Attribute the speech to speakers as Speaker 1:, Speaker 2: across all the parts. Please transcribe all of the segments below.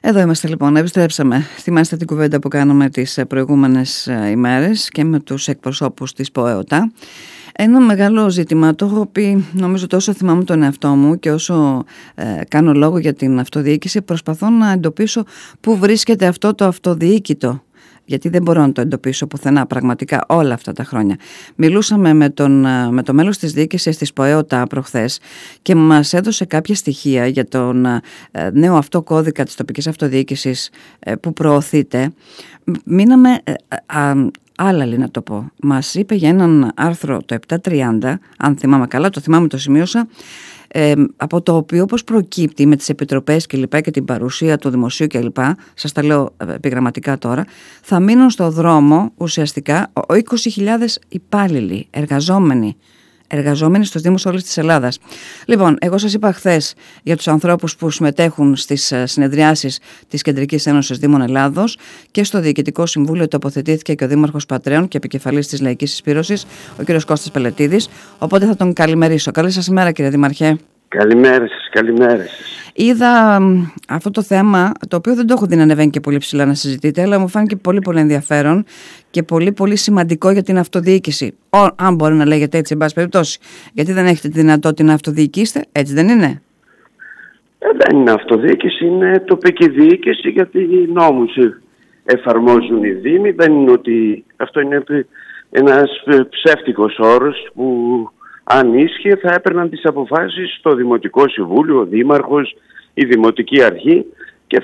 Speaker 1: Εδώ είμαστε λοιπόν, επιστρέψαμε. Θυμάστε την κουβέντα που κάναμε τις προηγούμενες ημέρες και με τους εκπροσώπους της ΠΟΕΟΤΑ. Ένα μεγάλο ζήτημα, το έχω πει νομίζω τόσο θυμάμαι τον εαυτό μου και όσο κάνω λόγο για την αυτοδιοίκηση, προσπαθώ να εντοπίσω πού βρίσκεται αυτό το αυτοδιοίκητο. Γιατί δεν μπορώ να το εντοπίσω πουθενά πραγματικά όλα αυτά τα χρόνια. Μιλούσαμε με το μέλος της διοίκησης της ΠΟΕΟΤΑ προχθές και μας έδωσε κάποια στοιχεία για τον νέο αυτό κώδικα της τοπικής αυτοδιοίκησης που προωθείται. Μείναμε άλλαλοι να το πω. Μας είπε για έναν άρθρο το 730, αν θυμάμαι καλά, το θυμάμαι, το σημείωσα, από το οποίο όπως προκύπτει με τις επιτροπές και λοιπά και την παρουσία του δημοσίου και λοιπά, σας τα λέω επιγραμματικά τώρα, θα μείνουν στο δρόμο ουσιαστικά 20.000 υπάλληλοι, εργαζόμενοι στους Δήμους όλης της Ελλάδας. Λοιπόν, εγώ σας είπα χθες για τους ανθρώπους που συμμετέχουν στις συνεδριάσεις της Κεντρικής Ένωσης Δήμων Ελλάδος και στο Διοικητικό Συμβούλιο τοποθετήθηκε και ο Δήμαρχος Πατρέων και επικεφαλής της Λαϊκής Συσπήρωσης, ο κ. Κώστας Πελετίδης. Οπότε θα τον καλημερίσω. Καλή σας ημέρα, κύριε Δήμαρχε.
Speaker 2: Καλημέρα σας, καλημέρα σας.
Speaker 1: Είδα αυτό το θέμα, το οποίο δεν το έχω δει να ανεβαίνει και πολύ ψηλά να συζητείτε, αλλά μου φάνηκε πολύ πολύ ενδιαφέρον και πολύ πολύ σημαντικό για την αυτοδιοίκηση. Αν μπορεί να λέγεται έτσι, εν πάση περιπτώσει. Γιατί δεν έχετε τη δυνατότητα να αυτοδιοικήσετε, έτσι δεν είναι?
Speaker 2: Δεν είναι αυτοδιοίκηση, είναι τοπική διοίκηση, γιατί νόμους εφαρμόζουν οι Δήμοι. Δεν είναι ότι αυτό είναι ένας ψεύτικος όρος που αν ίσχυε θα έπαιρναν τις αποφάσεις στο Δημοτικό Συμβούλιο, ο Δήμαρχος, η Δημοτική Αρχή και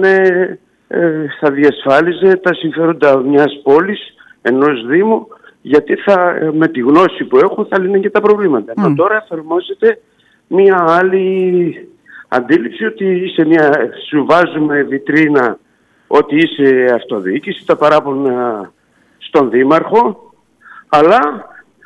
Speaker 2: θα διασφάλιζε τα συμφέροντα μιας πόλης, ενός Δήμου, γιατί με τη γνώση που έχουν θα λύνουν και τα προβλήματα. Ενώ τώρα εφαρμόζεται μια άλλη αντίληψη ότι σου βάζουμε βιτρίνα ότι είσαι αυτοδιοίκηση, τα παράπονα στον Δήμαρχο, αλλά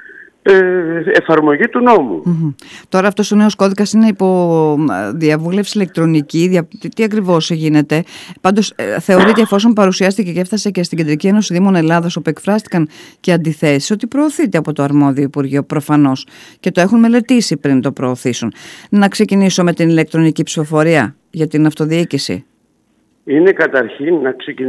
Speaker 2: εφαρμογή του νόμου.
Speaker 1: Τώρα αυτός ο νέος κώδικας είναι υπό διαβούλευση ηλεκτρονική. Τι ακριβώς γίνεται? Πάντως θεωρείται, εφόσον παρουσιάστηκε και έφτασε και στην Κεντρική Ένωση Δήμων Ελλάδος, όπου εκφράστηκαν και αντιθέσεις, ότι προωθείται από το αρμόδιο Υπουργείο προφανώς και το έχουν μελετήσει πριν το προωθήσουν. Να ξεκινήσω με την ηλεκτρονική ψηφοφορία για την αυτοδιοίκηση.
Speaker 2: Είναι καταρχήν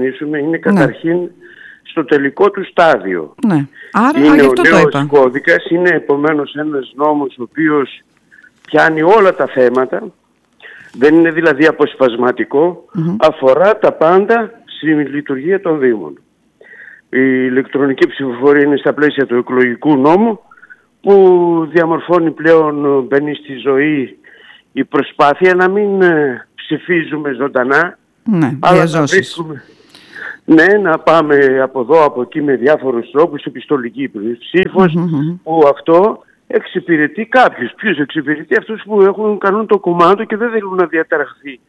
Speaker 2: στο τελικό του στάδιο.
Speaker 1: Ναι. Άρα,
Speaker 2: είναι ο νέος κώδικας, είναι επομένως ένας νόμος ο οποίος πιάνει όλα τα θέματα, δεν είναι δηλαδή αποσπασματικό, αφορά τα πάντα στη λειτουργία των Δήμων. Η ηλεκτρονική ψηφοφορία είναι στα πλαίσια του εκλογικού νόμου που διαμορφώνει πλέον, μπαίνει στη ζωή η προσπάθεια να μην ψηφίζουμε ζωντανά, αλλά να βρίσκουμε... Ναι, να πάμε από εδώ, από εκεί με διάφορους τρόπους, επιστολική ψήφος, που αυτό εξυπηρετεί κάποιους. Ποιους εξυπηρετεί? Αυτούς που κάνουν το κομμάτι και δεν θέλουν να διαταραχθεί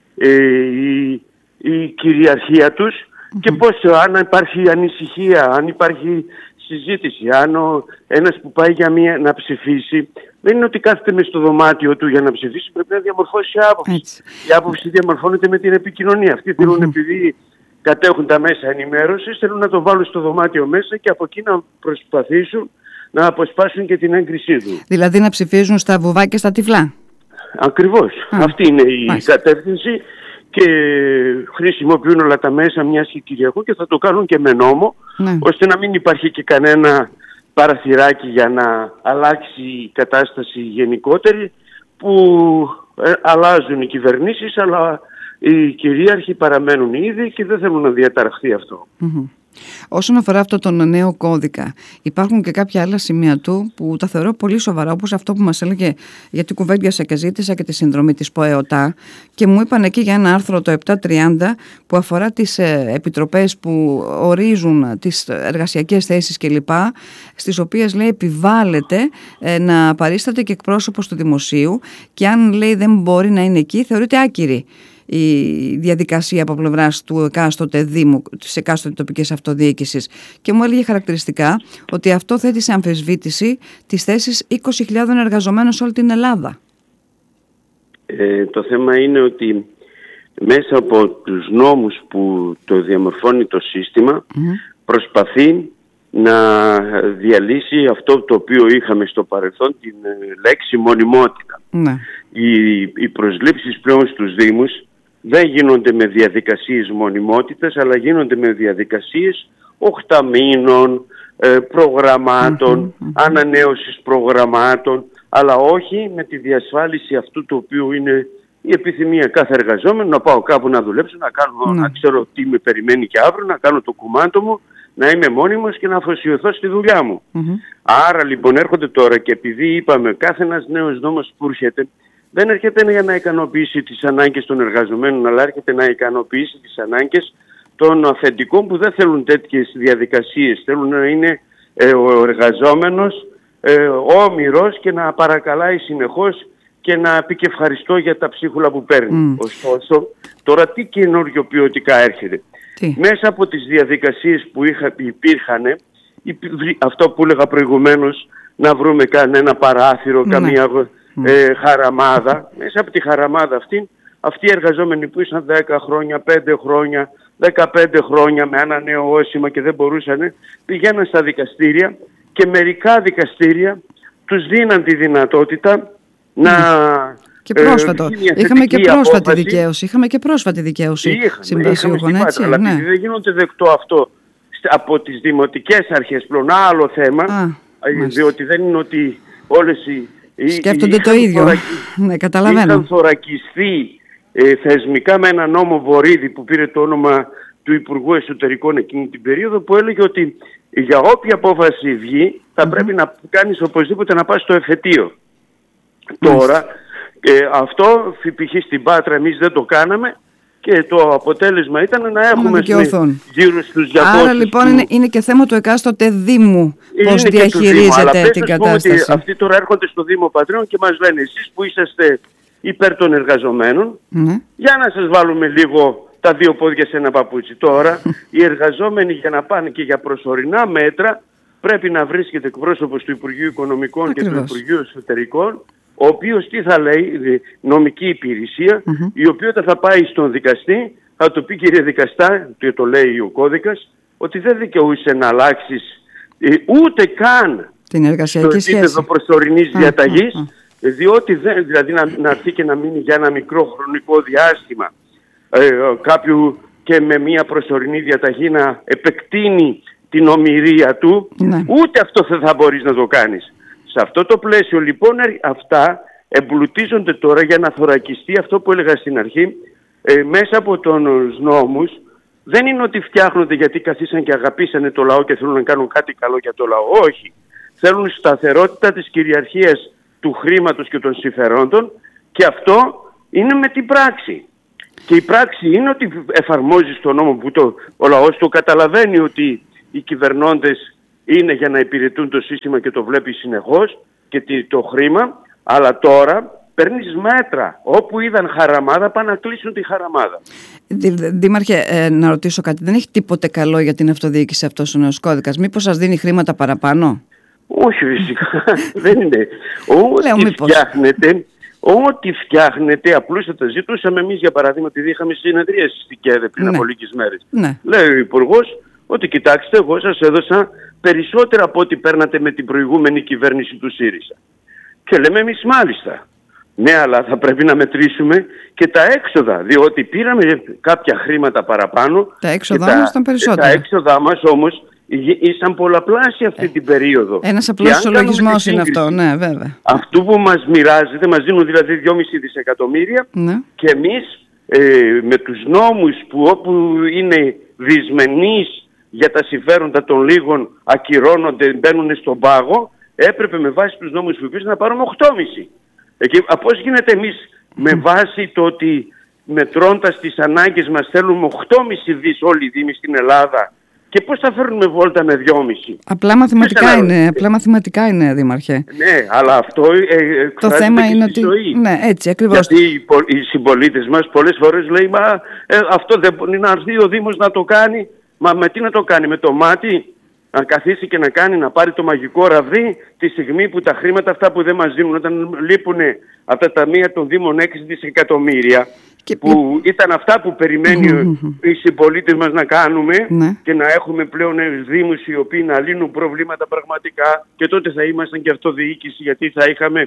Speaker 2: η κυριαρχία τους και πώς, αν υπάρχει ανησυχία, αν υπάρχει συζήτηση, αν ένας που πάει να ψηφίσει, δεν είναι ότι κάθεται μες στο δωμάτιο του για να ψηφίσει, πρέπει να διαμορφώσει άποψη. Η άποψη διαμορφώνεται με την επικοινωνία. Αυτοί θέλουν, επειδή κατέχουν τα μέσα ενημέρωσης, θέλουν να το βάλουν στο δωμάτιο μέσα και από εκεί να προσπαθήσουν να αποσπάσουν και την έγκρισή του. Δηλαδή να ψηφίζουν στα βουβά και στα τυφλά. Ακριβώς. Αυτή είναι η κατεύθυνση και χρησιμοποιούν όλα τα μέσα μιας και Κυριακού και θα το κάνουν και με νόμο, ώστε να μην υπάρχει και κανένα παραθυράκι για να αλλάξει η κατάσταση γενικότερη, που αλλάζουν οι κυβερνήσεις, αλλά οι κυρίαρχοι παραμένουν ήδη και δεν θέλουν να διαταραχθεί αυτό. Όσον αφορά αυτό τον νέο κώδικα, υπάρχουν και κάποια άλλα σημεία του που τα θεωρώ πολύ σοβαρά, όπως αυτό που μας έλεγε, γιατί κουβέντιασα και ζήτησα και τη συνδρομή της ΠΟΕΟΤΑ και μου είπαν εκεί για ένα άρθρο το 730 που αφορά τις επιτροπές που ορίζουν τις εργασιακές θέσεις κλπ, στις οποίες λέει επιβάλλεται να παρίσταται και εκπρόσωπος του δημοσίου και αν λέει δεν μπορεί να είναι εκεί θεωρείται άκυρη η διαδικασία από πλευράς του εκάστοτε Δήμου, της εκάστοτε τοπικής αυτοδιοίκησης, και μου έλεγε χαρακτηριστικά ότι αυτό θέτει σε αμφισβήτηση τις θέσεις 20.000 εργαζομένων σε όλη την Ελλάδα. Το θέμα είναι ότι μέσα από τους νόμους που το διαμορφώνει το σύστημα προσπαθεί να διαλύσει αυτό το οποίο είχαμε στο παρελθόν, την λέξη μονιμότητα. Οι προσλήψεις πλέον στους Δήμους δεν γίνονται με διαδικασίες μονιμότητας, αλλά γίνονται με διαδικασίες 8 μήνων, προγραμμάτων, ανανέωσης προγραμμάτων, αλλά όχι με τη διασφάλιση αυτού το οποίο είναι η επιθυμία κάθε εργαζόμενου, να πάω κάπου να δουλέψω, να ξέρω τι με περιμένει και αύριο, να κάνω το κουμάντο μου, να είμαι μόνιμος και να αφοσιωθώ στη δουλειά μου. Άρα λοιπόν έρχονται τώρα, και επειδή είπαμε κάθε ένας νέος νόμος που έρχεται, δεν έρχεται για να ικανοποιήσει τις ανάγκες των εργαζομένων, αλλά έρχεται να ικανοποιήσει τις ανάγκες των αφεντικών που δεν θέλουν τέτοιες διαδικασίες. Θέλουν να είναι ο εργαζόμενος όμηρος και να παρακαλάει συνεχώς και να πει και ευχαριστώ για τα ψίχουλα που παίρνει. Ωστόσο, τώρα τι καινούριο ποιοτικά έρχεται. Μέσα από τις διαδικασίες που υπήρχαν, αυτό που έλεγα προηγουμένως, να βρούμε κανένα παράθυρο, καμία χαραμάδα. Μέσα από τη χαραμάδα αυτοί οι εργαζόμενοι που ήσαν 10 χρόνια, 5 χρόνια, 15 χρόνια με ανανεώσιμα και δεν μπορούσαν, πηγαίναν στα δικαστήρια και μερικά δικαστήρια τους δίναν τη δυνατότητα να...
Speaker 1: Και πρόσφατο. Είχαμε και πρόσφατη δικαίωση. Συμβασιούχων, έτσι.
Speaker 2: Αλλά επειδή δεν γίνονται δεκτό αυτό από τις δημοτικές αρχές, πλέον άλλο θέμα, διότι δεν είναι ότι όλες
Speaker 1: σκέφτονται το ίδιο. Ναι, καταλαβαίνω.
Speaker 2: Είχαν θωρακιστεί θεσμικά με ένα νόμο Βορίδη που πήρε το όνομα του Υπουργού Εσωτερικών εκείνη την περίοδο, που έλεγε ότι για όποια απόφαση βγει θα πρέπει να κάνεις οπωσδήποτε να πας στο εφετείο. Τώρα αυτό π.χ. στην Πάτρα εμείς δεν το κάναμε και το αποτέλεσμα ήταν να έχουμε γύρω στους 200.
Speaker 1: Άρα λοιπόν είναι και θέμα του εκάστοτε Δήμου πώς διαχειρίζεται την κατάσταση.
Speaker 2: Αυτοί τώρα έρχονται στο Δήμο Πατρών και μας λένε εσείς που είσαστε υπέρ των εργαζομένων, για να σας βάλουμε λίγο τα δύο πόδια σε ένα παπούτσι. Τώρα οι εργαζόμενοι για να πάνε και για προσωρινά μέτρα πρέπει να βρίσκεται εκπρόσωπος του Υπουργείου Οικονομικών και του Υπουργείου Εσωτερικών, ο οποίος τι θα λέει, νομική υπηρεσία, η οποία θα πάει στον δικαστή, θα του πει κύριε δικαστά, και το λέει ο κώδικας, ότι δεν δικαιούσε να αλλάξεις ούτε καν
Speaker 1: την εργασιακή σχέση,
Speaker 2: το επίπεδο προσωρινής διαταγής, διότι δηλαδή να έρθει και να μείνει για ένα μικρό χρονικό διάστημα κάποιου και με μια προσωρινή διαταγή να επεκτείνει την ομηρία του, ούτε αυτό δεν θα μπορείς να το κάνεις. Σε αυτό το πλαίσιο λοιπόν αυτά εμπλουτίζονται τώρα για να θωρακιστεί αυτό που έλεγα στην αρχή, μέσα από τους νόμους. Δεν είναι ότι φτιάχνονται γιατί καθίσαν και αγαπήσανε το λαό και θέλουν να κάνουν κάτι καλό για το λαό. Όχι. Θέλουν σταθερότητα της κυριαρχίας του χρήματος και των συμφερόντων, και αυτό είναι με την πράξη. Και η πράξη είναι ότι εφαρμόζεις τον νόμο που ο λαός το καταλαβαίνει ότι οι κυβερνώντες είναι για να υπηρετούν το σύστημα και το βλέπει συνεχώς και το χρήμα, αλλά τώρα παίρνεις μέτρα. Όπου είδαν χαραμάδα πάνε να κλείσουν τη χαραμάδα.
Speaker 1: Δήμαρχε, να ρωτήσω κάτι. Δεν έχει τίποτε καλό για την αυτοδιοίκηση αυτός ο νέος κώδικας? Μήπως σας δίνει χρήματα παραπάνω?
Speaker 2: Όχι φυσικά, δεν είναι. Ό,τι φτιάχνεται, απλούστατα ζητούσαμε εμείς για παράδειγμα, επειδή είχαμε συνεδρίαση στην ΚΕΔΕ πριν από λίγες μέρες. Λέει ο Υπουργός ότι κοιτάξτε, εγώ σας έδωσα περισσότερα από ό,τι παίρνατε με την προηγούμενη κυβέρνηση του ΣΥΡΙΖΑ. Και λέμε εμείς μάλιστα. Ναι, αλλά θα πρέπει να μετρήσουμε και τα έξοδα, διότι πήραμε κάποια χρήματα παραπάνω.
Speaker 1: Τα έξοδα μας ήταν περισσότερα.
Speaker 2: Τα έξοδα μας όμως ήσαν πολλαπλάσια αυτή την περίοδο.
Speaker 1: Ένας απλός ισολογισμός είναι αυτό, ναι, βέβαια.
Speaker 2: Αυτού που μας μοιράζεται, μας δίνουν δηλαδή 2,5 δισεκατομμύρια, και εμείς με τους νόμους που όπου είναι δυσμενείς για τα συμφέροντα των λίγων ακυρώνονται, μπαίνουν στον πάγο, έπρεπε με βάση τους νόμους που υπήρχαν να πάρουμε 8,5. Πώς γίνεται εμείς με βάση το ότι μετρώντας τις ανάγκες μας θέλουμε 8,5 δις όλοι οι δήμοι στην Ελλάδα, και πώς θα φέρνουμε βόλτα με 2,5?
Speaker 1: Απλά μαθηματικά είναι, Δήμαρχε.
Speaker 2: Ναι, αλλά αυτό
Speaker 1: το θέμα είναι ότι
Speaker 2: ζωή.
Speaker 1: Ναι, έτσι ακριβώς.
Speaker 2: Γιατί οι συμπολίτες μας πολλές φορές λέει αυτό δεν μπορεί να έρθει ο Δήμος να το κάνει. Μα με τι να το κάνει? Με το μάτι? Να καθίσει και να πάρει το μαγικό ραβδί τη στιγμή που τα χρήματα αυτά που δεν μας δίνουν, όταν λείπουν από τα ταμεία των Δήμων 6 δισεκατομμύρια, που ήταν αυτά που περιμένει οι συμπολίτες μας να κάνουμε, και να έχουμε πλέον δήμους οι οποίοι να λύνουν προβλήματα πραγματικά, και τότε θα ήμασταν και αυτοδιοίκηση, γιατί θα είχαμε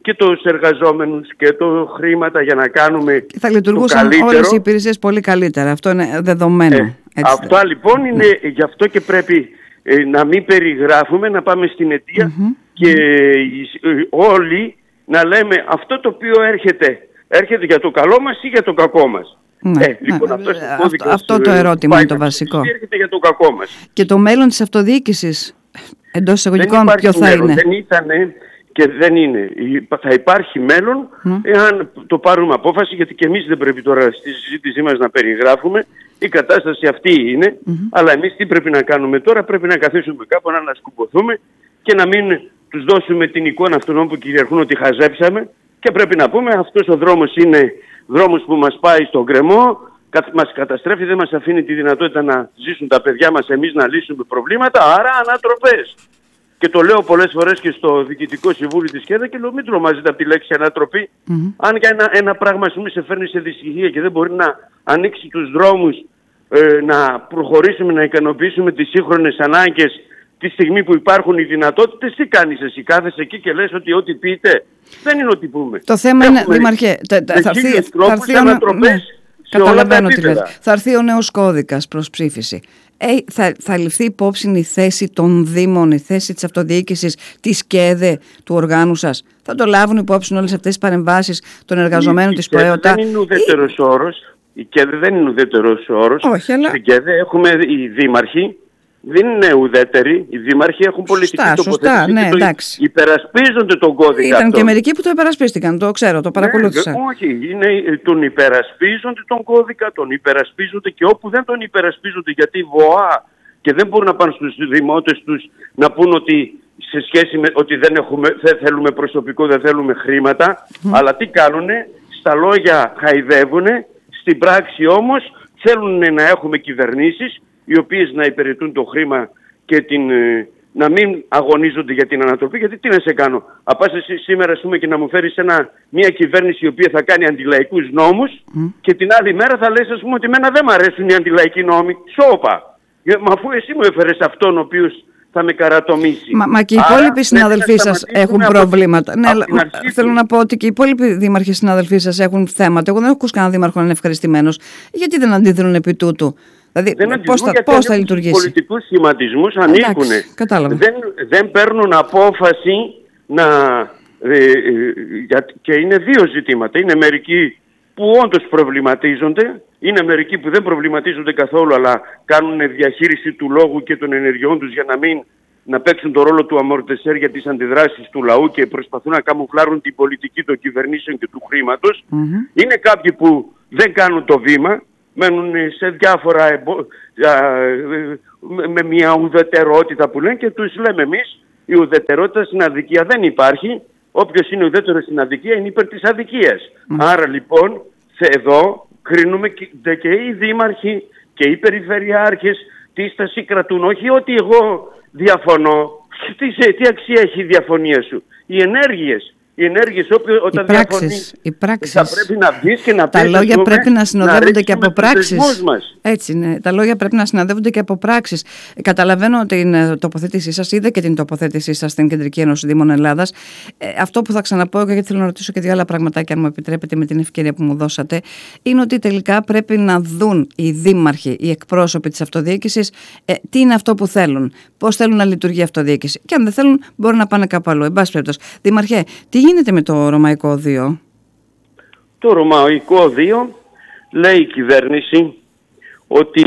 Speaker 2: και τους εργαζόμενους και το χρήματα για να κάνουμε
Speaker 1: και θα λειτουργούσαν όλες οι υπηρεσίες πολύ καλύτερα. Αυτό είναι δεδομένο.
Speaker 2: Αυτά λοιπόν είναι, γι' αυτό και πρέπει να μην περιγράφουμε, να πάμε στην αιτία και όλοι να λέμε αυτό το οποίο έρχεται για το καλό μας ή για το κακό μας. Λοιπόν,
Speaker 1: αυτό το ερώτημα είναι το βασικό.
Speaker 2: Έρχεται για το κακό μας.
Speaker 1: Και το μέλλον της αυτοδιοίκησης εντός εισαγωγικών ποιο θα είναι?
Speaker 2: Δεν ήταν και δεν είναι. Θα υπάρχει μέλλον εάν το πάρουμε απόφαση, γιατί και εμείς δεν πρέπει τώρα στη συζήτησή μας να περιγράφουμε. Η κατάσταση αυτή είναι, αλλά εμείς τι πρέπει να κάνουμε τώρα? Πρέπει να καθίσουμε κάπου, να ανασκουμποθούμε και να μην τους δώσουμε την εικόνα αυτών που κυριαρχούν ότι χαζέψαμε, και πρέπει να πούμε αυτός ο δρόμος είναι δρόμος που μας πάει στον γκρεμό, μας καταστρέφει, δεν μας αφήνει τη δυνατότητα να ζήσουν τα παιδιά μας, εμείς να λύσουμε προβλήματα, άρα ανατροπές. Και το λέω πολλές φορές και στο Διοικητικό Συμβούλιο της ΚΕΔΑ και λέω μην τρομάζετε από τη λέξη ανατροπή. Αν για ένα πράγμα σε φέρνει σε δυστυχία και δεν μπορεί να ανοίξει τους δρόμους, να προχωρήσουμε, να ικανοποιήσουμε τις σύγχρονες ανάγκες τη στιγμή που υπάρχουν οι δυνατότητες, τι κάνεις εσύ? Κάθεσαι εκεί και λες ότι ό,τι πείτε δεν είναι ό,τι πούμε.
Speaker 1: Το θέμα είναι, Δήμαρχε, θα έρθει ο νέος κώδικας προς ψήφιση. Θα ληφθεί υπόψη η θέση των Δήμων, η θέση της αυτοδιοίκησης, της ΚΕΔΕ, του οργάνου σας? Θα το λάβουν υπόψη όλες αυτές τις παρεμβάσεις των εργαζομένων της ΠΟΕΟΤΑ?
Speaker 2: Δεν είναι ουδέτερος όρος. Η ΚΕΔΕ δεν είναι ουδέτερος όρος.
Speaker 1: Όχι, αλλά...
Speaker 2: Στην ΚΕΔΕ έχουμε οι δήμαρχοι. Δεν είναι ουδέτεροι. Οι δήμαρχοι έχουν πολιτική τοποθέτηση.
Speaker 1: Ναι, εντάξει.
Speaker 2: Υπερασπίζονται τον κώδικα.
Speaker 1: Ήταν και μερικοί που το υπερασπίστηκαν, το ξέρω, το παρακολούθησα.
Speaker 2: Όχι, τον υπερασπίζονται τον κώδικα, τον υπερασπίζονται, και όπου δεν τον υπερασπίζονται, γιατί βοά και δεν μπορούν να πάνε στους δημότες τους να πούν ότι σε σχέση με ότι δεν θέλουμε προσωπικό, δεν θέλουμε χρήματα, αλλά τι κάνουνε? Στα λόγια χαϊδεύουνε, στην πράξη όμως θέλουν να έχουμε κυβερνήσεις οι οποίες να υπηρετούν το χρήμα και να μην αγωνίζονται για την ανατροπή. Γιατί τι να σε κάνω? Θα πας εσύ σήμερα και να μου φέρεις μια κυβέρνηση η οποία θα κάνει αντιλαϊκούς νόμους και την άλλη μέρα θα λες ότι εμένα δεν μ' αρέσουν οι αντιλαϊκοί νόμοι. Σώπα! Μα αφού εσύ μου έφερες αυτόν ο οποίος θα με καρατομήσει.
Speaker 1: Μα και οι υπόλοιποι συναδελφοί σας έχουν προβλήματα. Ναι, θέλω να πω ότι και οι υπόλοιποι δήμαρχοι συναδελφοί σας έχουν θέματα. Εγώ δεν έχω ακούσει κανέναν δήμαρχο να είναι ευχαριστημένος. Γιατί δεν αντιδρούν επί τούτου? Δηλαδή, πώς θα λειτουργήσει?
Speaker 2: Τους πολιτικούς σχηματισμούς ανήκουν. Δεν παίρνουν απόφαση και είναι δύο ζητήματα. Είναι μερικοί που όντως προβληματίζονται, είναι μερικοί που δεν προβληματίζονται καθόλου, αλλά κάνουν διαχείριση του λόγου και των ενεργειών τους για να παίξουν το ρόλο του αμορτεσέρ για τις αντιδράσεις του λαού και προσπαθούν να καμουφλάρουν την πολιτική των κυβερνήσεων και του χρήματος. Είναι κάποιοι που δεν κάνουν το βήμα, μένουν σε διάφορα με μια ουδετερότητα που λένε, και τους λέμε εμείς η ουδετερότητα στην αδικία δεν υπάρχει. Όποιος είναι ουδέτερος στην αδικία είναι υπέρ της αδικίας. Άρα λοιπόν εδώ κρίνουμε και οι δήμαρχοι και οι περιφερειάρχες τι στάση κρατούν. Όχι ότι εγώ διαφωνώ. Τι αξία έχει η διαφωνία σου? Οι ενέργειες. Όταν διαφωνείς, θα πρέπει να βγεις και να πεις.
Speaker 1: Τα λόγια πρέπει να συνοδεύονται και από πράξεις. Έτσι είναι. Τα λόγια πρέπει να συνοδεύονται και από πράξεις. Καταλαβαίνω την τοποθέτησή σας, είδα και την τοποθέτησή σας στην Κεντρική Ένωση Δήμων Ελλάδας. Αυτό που θα ξαναπώ, γιατί θέλω να ρωτήσω και δύο άλλα πραγματάκια, αν μου επιτρέπετε, με την ευκαιρία που μου δώσατε, είναι ότι τελικά πρέπει να δουν οι δήμαρχοι, οι εκπρόσωποι της αυτοδιοίκησης, τι είναι αυτό που θέλουν, πώς θέλουν να λειτουργεί η αυτοδιοίκηση. Και αν δεν θέλουν, μπορούν να πάνε κάπου αλλού. Εν πάση περιπτώσει, Δήμαρχε, τι γίνεται με το Ρωμαϊκό 2?
Speaker 2: Το Ρωμαϊκό 2 λέει η κυβέρνηση ότι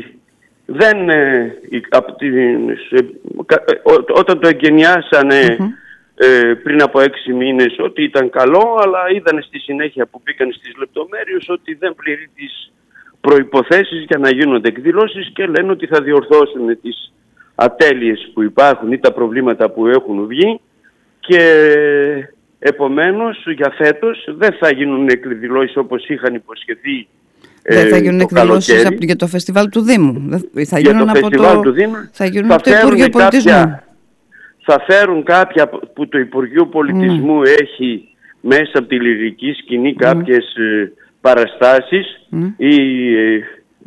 Speaker 2: όταν το εγκαινιάσανε πριν από 6 μήνες ότι ήταν καλό, αλλά είδαν στη συνέχεια που μπήκαν στις λεπτομέρειες ότι δεν πληρεί τις προϋποθέσεις για να γίνονται εκδηλώσεις, και λένε ότι θα διορθώσουν τις ατέλειες που υπάρχουν ή τα προβλήματα που έχουν βγει, και επομένως για φέτος δεν θα γίνουν εκδηλώσεις όπως είχαν υποσχεθεί.
Speaker 1: Δεν θα γίνουν εκδηλώσεις για το φεστιβάλ του Δήμου. Θα
Speaker 2: γίνουν το φεστιβάλ του Δήμου.
Speaker 1: Θα γίνουν από το Υπουργείο Πολιτισμού.
Speaker 2: Θα φέρουν κάποια που το Υπουργείο Πολιτισμού έχει μέσα από τη λυρική σκηνή κάποιες παραστάσεις ή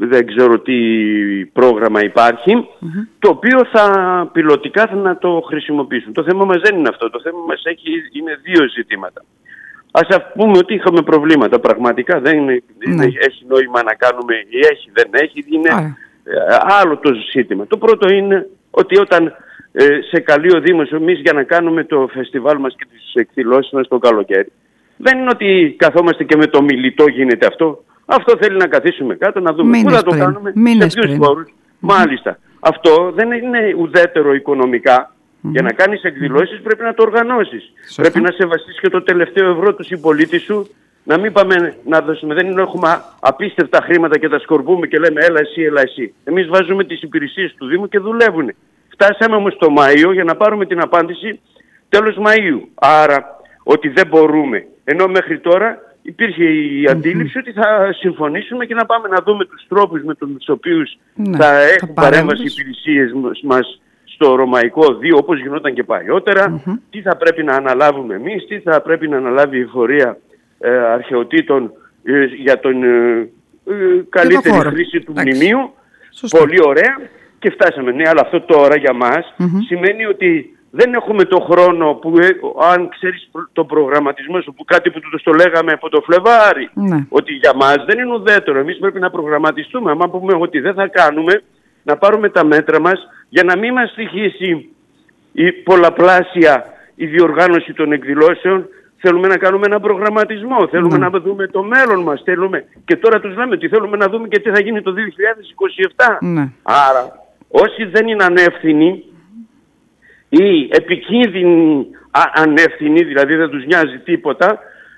Speaker 2: δεν ξέρω τι πρόγραμμα υπάρχει, το οποίο πιλωτικά θα να το χρησιμοποιήσουν. Το θέμα μας δεν είναι αυτό. Το θέμα μας είναι δύο ζητήματα. Ας πούμε ότι είχαμε προβλήματα. Πραγματικά δεν έχει νόημα να κάνουμε ή δεν έχει. Είναι άλλο το ζήτημα. Το πρώτο είναι ότι όταν σε καλεί ο Δήμος εμείς για να κάνουμε το φεστιβάλ μας και τις εκδηλώσεις μας το καλοκαίρι, δεν είναι ότι καθόμαστε και με το μιλητό γίνεται αυτό. Αυτό θέλει να καθίσουμε κάτω να δούμε πού θα το κάνουμε, σε ποιους χώρους. Μάλιστα. Αυτό δεν είναι ουδέτερο οικονομικά. Για να κάνεις εκδηλώσεις πρέπει να το οργανώσεις. Πρέπει να σεβαστείς και το τελευταίο ευρώ του συμπολίτη σου. Να μην πάμε να δώσουμε, δεν έχουμε απίστευτα χρήματα και τα σκορπούμε και λέμε έλα εσύ. Εμείς βάζουμε τις υπηρεσίες του Δήμου και δουλεύουν. Φτάσαμε όμως το Μάιο για να πάρουμε την απάντηση τέλος Μαΐου. Άρα ότι δεν μπορούμε. Ενώ μέχρι τώρα υπήρχε η αντίληψη ότι θα συμφωνήσουμε και να πάμε να δούμε τους τρόπους με τους οποίους θα έχουν παρέμβαση οι υπηρεσίες μας στο Ρωμαϊκό 2, όπως γινόταν και παλιότερα, τι θα πρέπει να αναλάβουμε εμείς, τι θα πρέπει να αναλάβει η Φορεία Αρχαιοτήτων για τον καλύτερη χρήση του μνημείου. Πολύ ωραία. Και φτάσαμε. Ναι, αλλά αυτό τώρα για μας σημαίνει ότι δεν έχουμε το χρόνο που, αν ξέρεις το προγραμματισμό σου, που κάτι που το λέγαμε από το Φλεβάρι, ότι για μας δεν είναι ουδέτερο. Εμείς πρέπει να προγραμματιστούμε. Αν πούμε ότι δεν θα κάνουμε, να πάρουμε τα μέτρα μας για να μην μας στοιχήσει η πολλαπλάσια η διοργάνωση των εκδηλώσεων. Θέλουμε να κάνουμε ένα προγραμματισμό, θέλουμε να δούμε το μέλλον μας, και τώρα τους λέμε ότι θέλουμε να δούμε και τι θα γίνει το 2027. Άρα όσοι δεν είναι ανεύθυνοι ή επικίνδυνοι ανεύθυνοι, δηλαδή δεν τους νοιάζει τίποτα,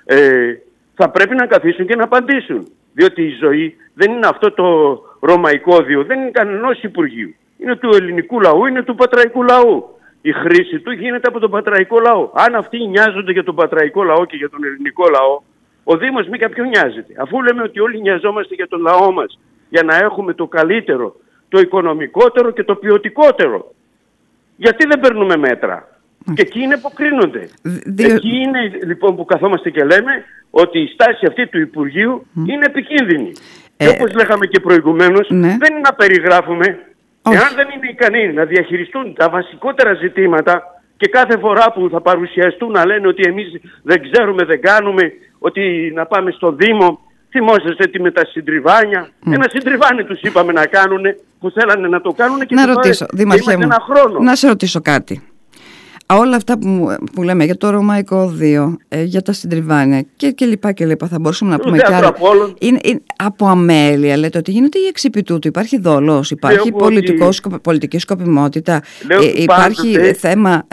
Speaker 2: θα πρέπει να καθίσουν και να απαντήσουν. Διότι η ζωή δεν είναι αυτό το Ρωμαϊκό 2, δεν είναι κανενός Υπουργείου. Είναι του ελληνικού λαού, είναι του πατραϊκού λαού. Η χρήση του γίνεται από τον πατραϊκό λαό. Αν αυτοί νοιάζονται για τον πατραϊκό λαό και για τον ελληνικό λαό, ο Δήμος μη κάποιο νοιάζεται. Αφού λέμε ότι όλοι νοιαζόμαστε για τον λαό μας, για να έχουμε το καλύτερο, το οικονομικότερο και το ποιοτικότερο, γιατί δεν παίρνουμε μέτρα? Και εκεί είναι που κρίνονται. Εκεί είναι λοιπόν που καθόμαστε και λέμε ότι η στάση αυτή του Υπουργείου είναι επικίνδυνη. Και όπως λέγαμε και προηγουμένως, δεν είναι να περιγράφουμε. Εάν δεν είναι ικανοί να διαχειριστούν τα βασικότερα ζητήματα και κάθε φορά που θα παρουσιαστούν να λένε ότι εμείς δεν ξέρουμε, δεν κάνουμε, ότι να πάμε στο Δήμο, θυμόσαστε με τα συντριβάνια. Ένα συντριβάνι τους είπαμε να κάνουν, που θέλανε να το κάνουν και είμαστε ένα χρόνο.
Speaker 1: Να σε ρωτήσω κάτι. Όλα αυτά που λέμε για το Ρωμαϊκό 2, για τα συντριβάνια και λοιπά, θα μπορούσαμε να πούμε κι άλλα. Είναι από αμέλεια, λέτε ότι γίνεται, ή εξ επί τούτου? Υπάρχει δόλος, υπάρχει πολιτική σκοπιμότητα, υπάρχει θέμα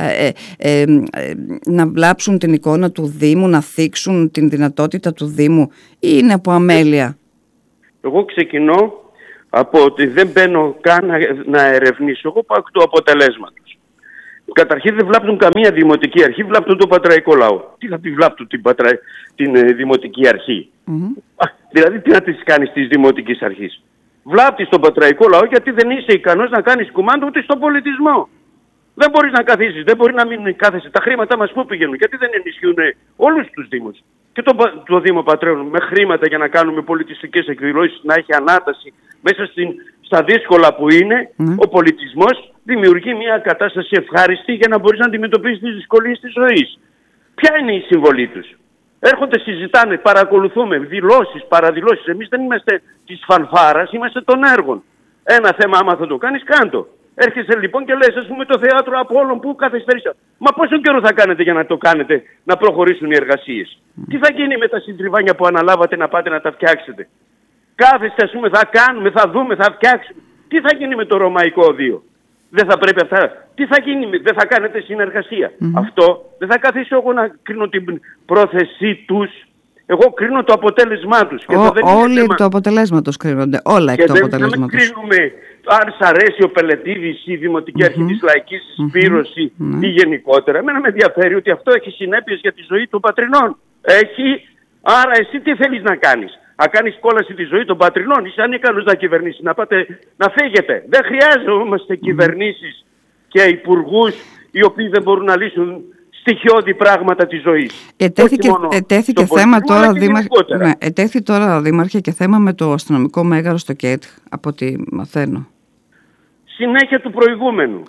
Speaker 1: να βλάψουν την εικόνα του Δήμου, να θίξουν την δυνατότητα του Δήμου, ή είναι από αμέλεια?
Speaker 2: Εγώ ξεκινώ από ότι δεν μπαίνω καν να ερευνήσω. Εγώ πάω εκ του αποτελέσματος. Καταρχήν δεν βλάπτουν καμία δημοτική αρχή, βλάπτουν τον πατραϊκό λαό. Τι θα τη βλάπτουν την δημοτική αρχή? Δηλαδή τι να τις κάνεις της δημοτικής αρχής? Βλάπτεις τον πατραϊκό λαό γιατί δεν είσαι ικανός να κάνεις κουμάντο ούτε στον πολιτισμό. Δεν μπορείς να καθίσεις, δεν μπορεί να μην κάθεσαι. Τα χρήματα μας πού πηγαίνουν? Γιατί δεν ενισχύουν όλους τους δήμους? Και το Δήμο Πατραίων με χρήματα για να κάνουμε πολιτιστικές εκδηλώσεις, να έχει ανάταση μέσα στα δύσκολα που είναι, ο πολιτισμός δημιουργεί μια κατάσταση ευχάριστη για να μπορείς να αντιμετωπίσεις τις δυσκολίες της ζωής. Ποια είναι η συμβολή τους? Έρχονται, συζητάνε, παρακολουθούμε, δηλώσεις, παραδηλώσεις. Εμείς δεν είμαστε της φανφάρας, είμαστε των έργων. Ένα θέμα άμα θα το κάνεις, κάντο. Έρχεσαι λοιπόν και λες, ας πούμε, το θέατρο Απόλλων που καθυστερήσα. Μα πόσο καιρό θα κάνετε για να το κάνετε, να προχωρήσουν οι εργασίες? Τι θα γίνει με τα συντριβάνια που αναλάβατε να πάτε να τα φτιάξετε? Κάθεστε, ας πούμε, θα κάνουμε, θα δούμε, θα φτιάξουμε. Τι θα γίνει με το Ρωμαϊκό 2? Δεν θα πρέπει αυτά? Τι θα γίνει, δεν θα κάνετε συνεργασία? Αυτό δεν θα καθίσω εγώ να κρίνω την πρόθεσή τους. Εγώ κρίνω το αποτέλεσμά τους.
Speaker 1: Όλοι εκ του αποτελέσματος κρίνονται. Όλα εκ του αποτελέσματος.
Speaker 2: Και δεν κρίνουμε αν σ' αρέσει ο Πελετίδης ή η Δημοτική Αρχή της Λαϊκής Σπήρωση ή γενικότερα. Εμένα με ενδιαφέρει ότι αυτό έχει συνέπειες για τη ζωή των πατρινών. Έχει. Άρα εσύ τι θέλεις να κάνεις? Να κάνεις κόλαση τη ζωή των πατρινών? Είσαι ανίκανος να κυβερνήσεις? Να πάτε να φύγετε. Δεν χρειάζομαστε κυβερνήσεις και υπουργούς οι οποίοι δεν μπορούν να λύσουν στοιχειώδη πράγματα της ζωής.
Speaker 1: Ετέθηκε θέμα τώρα, Δήμαρχε, και θέμα με το αστυνομικό μέγαρο στο ΚΕΤ, από ό,τι μαθαίνω.
Speaker 2: Συνέχεια του προηγούμενου.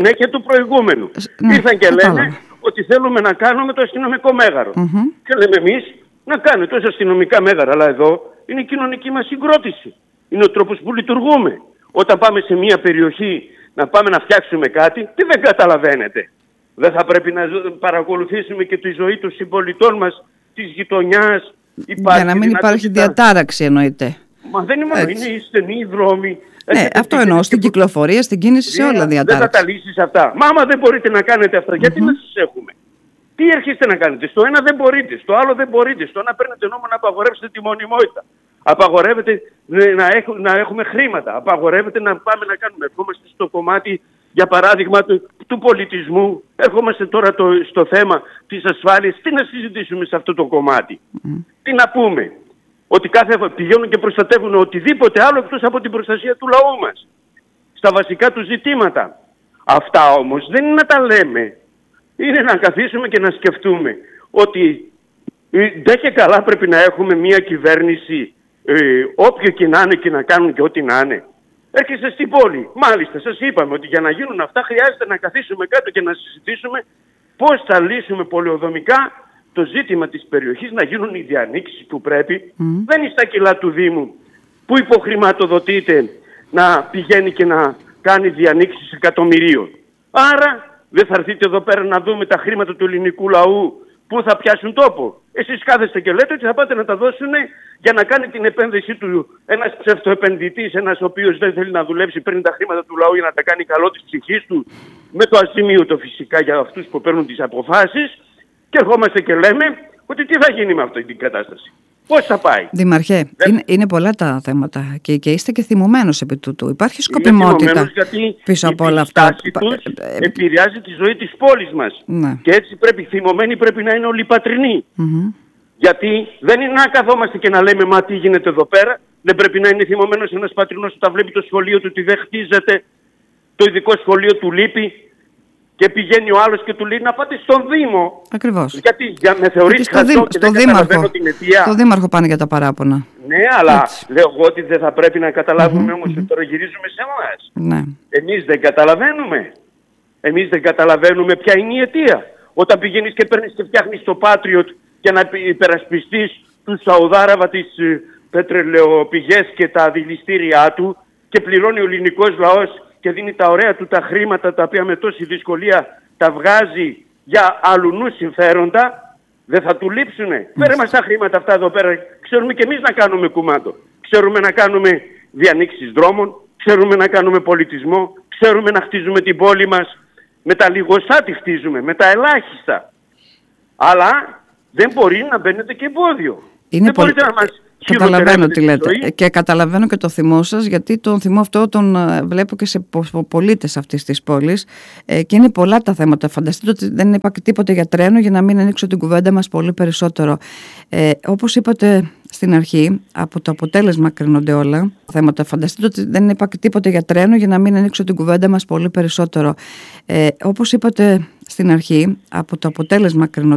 Speaker 2: Ήρθαν και λένε ότι θέλουμε να κάνουμε το αστυνομικό μέγαρο. Και λέμε εμείς να κάνουμε τόσα αστυνομικά μέγαρα, αλλά εδώ είναι η κοινωνική μας συγκρότηση. Είναι ο τρόπος που λειτουργούμε. Όταν πάμε σε μια περιοχή να πάμε να φτιάξουμε κάτι, τι δεν καταλαβαίνετε? Δεν θα πρέπει να παρακολουθήσουμε και τη ζωή των συμπολιτών μας, της γειτονιάς?
Speaker 1: Για να μην υπάρχει διατάραξη, εννοείται.
Speaker 2: Μα δεν είναι μόνο, είναι οι στενοί δρόμοι.
Speaker 1: Ναι, αυτό εννοώ, στην κυκλοφορία, στην κίνηση, σε όλα διατάραξη.
Speaker 2: Δεν θα τα λύσεις αυτά. Μα άμα δεν μπορείτε να κάνετε αυτά, γιατί να σας έχουμε? Τι έρχεστε να κάνετε? Στο ένα δεν μπορείτε, στο άλλο δεν μπορείτε. Στο ένα παίρνετε νόμο να απαγορεύσετε τη μονιμότητα. Απαγορεύετε να έχουμε χρήματα. Απαγορεύετε να πάμε να κάνουμε. Ερχόμαστε στο κομμάτι, για παράδειγμα, του πολιτισμού. Ερχόμαστε τώρα στο θέμα της ασφάλειας. Τι να συζητήσουμε σε αυτό το κομμάτι? Τι να πούμε? Ότι πηγαίνουν και προστατεύουν οτιδήποτε άλλο εκτός από την προστασία του λαού μας. Στα βασικά του ζητήματα. Αυτά όμως δεν είναι να τα λέμε. Είναι να καθίσουμε και να σκεφτούμε ότι δεν και καλά πρέπει να έχουμε μια κυβέρνηση όποιο και να είναι και να κάνουν και ό,τι να είναι. Έρχεσαι στην πόλη. Μάλιστα, σας είπαμε ότι για να γίνουν αυτά χρειάζεται να καθίσουμε κάτω και να συζητήσουμε πώς θα λύσουμε πολεοδομικά το ζήτημα της περιοχής, να γίνουν οι διανοίξεις που πρέπει. Δεν είναι στα κιλά του Δήμου που υποχρηματοδοτείται να πηγαίνει και να κάνει διανοίξεις εκατομμυρίων. Άρα δεν θα έρθετε εδώ πέρα να δούμε τα χρήματα του ελληνικού λαού που θα πιάσουν τόπο? Εσείς κάθεστε και λέτε ότι θα πάτε να τα δώσουν για να κάνει την επένδυσή του ένας ψευτοεπενδυτής, ένας ο οποίος δεν θέλει να δουλέψει, παίρνει τα χρήματα του λαού για να τα κάνει καλό της ψυχής του, με το ασημείωτο φυσικά για αυτούς που παίρνουν τις αποφάσεις, και ερχόμαστε και λέμε ότι τι θα γίνει με αυτή την κατάσταση. Πώς θα πάει?
Speaker 1: Δήμαρχε, είναι πολλά τα θέματα και είστε και θυμωμένος επί τούτου. Υπάρχει σκοπιμότητα πίσω από όλα αυτά?
Speaker 2: Η στάση τους επηρεάζει τη ζωή της πόλης μας.
Speaker 1: Ναι.
Speaker 2: Και έτσι θυμωμένοι πρέπει να είναι όλοι πατρινοί. Γιατί δεν είναι να καθόμαστε και να λέμε μα τι γίνεται εδώ πέρα. Δεν πρέπει να είναι θυμωμένος ένας πατρινός όταν βλέπει το σχολείο του ότι δεν χτίζεται, το ειδικό σχολείο του λείπει, και πηγαίνει ο άλλος και του λέει να πάτε στον Δήμο.
Speaker 1: Ακριβώς.
Speaker 2: Γιατί με θεωρείς χαζό και δεν καταλαβαίνω την αιτία?
Speaker 1: Στο Δήμαρχο πάνε για τα παράπονα.
Speaker 2: Ναι, αλλά λέω εγώ ότι δεν θα πρέπει να καταλάβουμε όμως ότι τώρα γυρίζουμε σε εμάς.
Speaker 1: Ναι.
Speaker 2: Εμείς δεν καταλαβαίνουμε. Εμείς δεν καταλαβαίνουμε ποια είναι η αιτία. Όταν πηγαίνεις και παίρνεις και φτιάχνεις το Patriot για να υπερασπιστείς τους Σαουδάραβα, τις πετρελαιοπηγές και τα δηληστήριά του, και πληρώνει ο ελληνικός λαός και δίνει τα ωραία του τα χρήματα τα οποία με τόση δυσκολία τα βγάζει για αλλουνού συμφέροντα, δεν θα του λείψουνε? Φέρε μας τα χρήματα αυτά εδώ πέρα. Ξέρουμε και εμείς να κάνουμε κουμάντο. Ξέρουμε να κάνουμε διανοίξεις δρόμων, ξέρουμε να κάνουμε πολιτισμό, ξέρουμε να χτίζουμε την πόλη μας. Με τα λιγοστά τη χτίζουμε, με τα ελάχιστα. Αλλά δεν μπορεί να μπαίνετε και εμπόδιο. Δεν μπορείτε να μας...
Speaker 1: Καταλαβαίνω τι λέτε και καταλαβαίνω και το θυμό σας, γιατί τον θυμό αυτό τον βλέπω και σε πολίτες αυτής της πόλης και είναι πολλά τα θέματα. Φανταστείτε ότι δεν υπάρχει τίποτε για τρένο, για να μην ανοίξω την κουβέντα μας πολύ περισσότερο. Όπως είπατε στην αρχή, από το αποτέλεσμα κρίνονται όλα τα θέματα. Φανταστείτε ότι δεν υπάρχει τίποτε για τρένο, για να μην ανοίξω την κουβέντα μας πολύ περισσότερο. Όπως είπατε στην αρχή, από το αποτέλεσμα κρίνονται